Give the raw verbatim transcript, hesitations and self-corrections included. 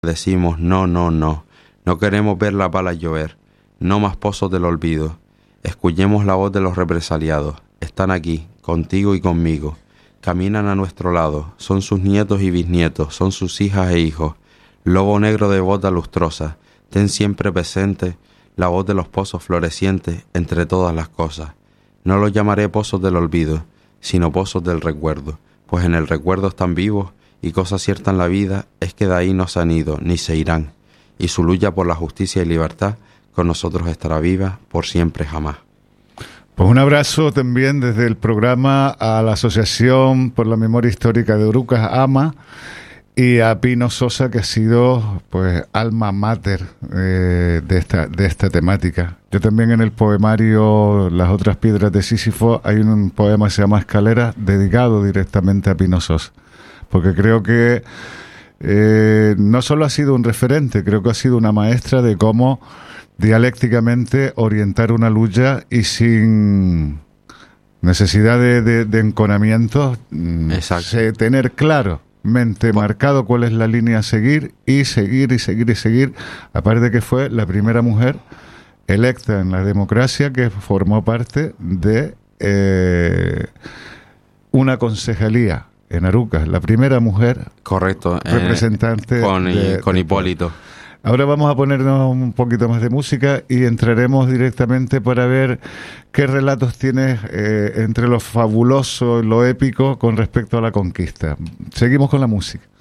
Decimos no, no, no. No queremos ver las balas llover. No más pozos del olvido. Escuchemos la voz de los represaliados. Están aquí, contigo y conmigo. Caminan a nuestro lado. Son sus nietos y bisnietos. Son sus hijas e hijos. Lobo negro de bota lustrosa. Ten siempre presente la voz de los pozos florecientes entre todas las cosas. No los llamaré pozos del olvido, sino pozos del recuerdo, pues en el recuerdo están vivos y cosa cierta en la vida es que de ahí no se han ido ni se irán, y su lucha por la justicia y libertad con nosotros estará viva por siempre jamás. Pues un abrazo también desde el programa a la Asociación por la Memoria Histórica de Orucas, AMA, y a Pino Sosa, que ha sido pues alma mater eh, de esta de esta temática. Yo también en el poemario Las otras piedras de Sísifo hay un poema que se llama Escaleras, dedicado directamente a Pino Sosa, porque creo que eh, no solo ha sido un referente, creo que ha sido una maestra de cómo dialécticamente orientar una lucha y sin necesidad de, de, de enconamientos, se, tener claro mente marcado cuál es la línea a seguir y seguir y seguir y seguir, aparte de que fue la primera mujer electa en la democracia que formó parte de eh, una concejalía en Arucas, la primera mujer correcto representante eh, con, de, con de Hipólito. Ahora vamos a ponernos un poquito más de música y entraremos directamente para ver qué relatos tienes eh, entre lo fabuloso y lo épico con respecto a la conquista. Seguimos con la música.